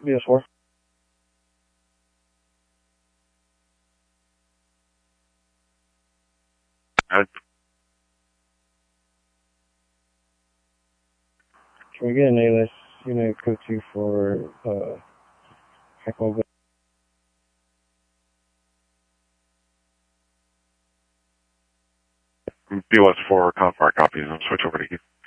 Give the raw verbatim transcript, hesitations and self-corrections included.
B S four. Alright. Can we get an A-less unit code two for uh, Heckle? B S four, Confire copies, and switch over to Heath.